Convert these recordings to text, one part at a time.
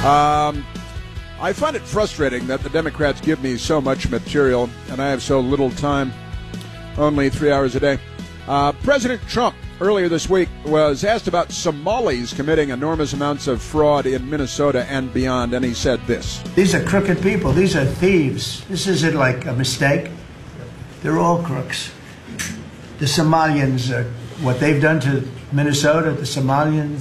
I find it frustrating that the Democrats give me so much material and I have so little time, only 3 hours a day. President Trump earlier this week was asked about Somalis committing enormous amounts of fraud in Minnesota and beyond, and he said this. These are crooked people. These are thieves. This isn't like a mistake. They're all crooks. The Somalians, what they've done to Minnesota, the Somalians,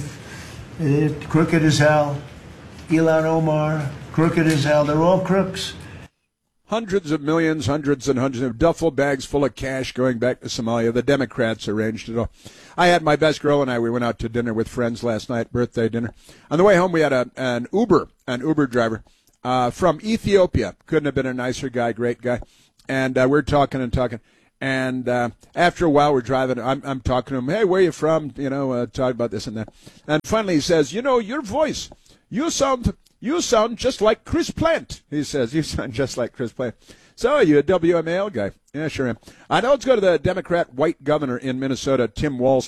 crooked as hell. Ilhan Omar, crooked as hell. They're all crooks. Hundreds of millions, hundreds and hundreds of duffel bags full of cash going back to Somalia. The Democrats arranged it all. I had my best girl and I, we went out to dinner with friends last night, birthday dinner. On the way home, we had an Uber driver from Ethiopia. Couldn't have been a nicer guy, great guy. And we're talking and talking. And after a while, we're driving. I'm talking to him. Hey, where are you from? Talk about this and that. And finally, he says, your voice, you sound just like Chris Plant. He says, you sound just like Chris Plant. So are you a WMAL guy? Yeah, sure am. Now let's go to the Democrat white governor in Minnesota, Tim Walz.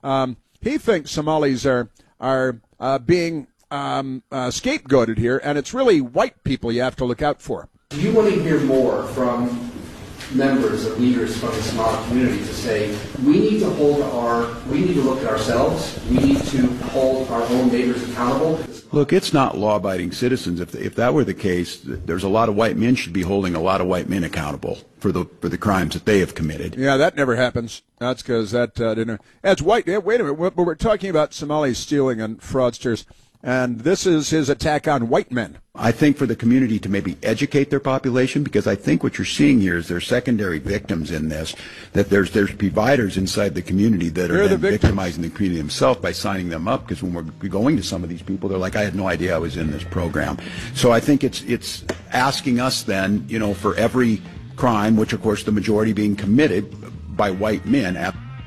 He thinks Somalis are being scapegoated here, and it's really white people you have to look out for. Do you want to hear more from members or leaders from the Somali community to say, we need to look at ourselves, we need to hold our own neighbors accountable? Look, it's not law-abiding citizens. If that were the case, there's a lot of white men should be holding a lot of white men accountable for the crimes that they have committed. Yeah, that never happens. That's because that didn't. That's white. Yeah, wait a minute. We're talking about Somalis stealing and fraudsters, and this is his attack on white men. I think for the community to maybe educate their population, because I think what you're seeing here is there's secondary victims in this, that there's providers inside the community that are then victimizing the community themselves by signing them up, because when we're going to some of these people, they're like, I had no idea I was in this program. So I think it's asking us then, for every crime, which of course the majority being committed by white men.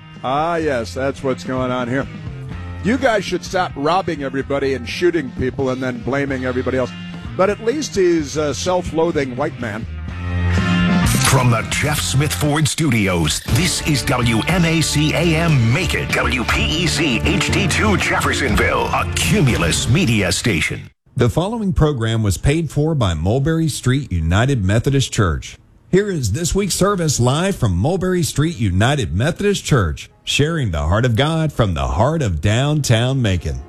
Yes, that's what's going on here. You guys should stop robbing everybody and shooting people and then blaming everybody else. But at least he's a self-loathing white man. From the Jeff Smith Ford Studios, this is WMAC AM Macon, WPEC HD2 Jeffersonville, a Cumulus media station. The following program was paid for by Mulberry Street United Methodist Church. Here is this week's service live from Mulberry Street United Methodist Church, sharing the heart of God from the heart of downtown Macon.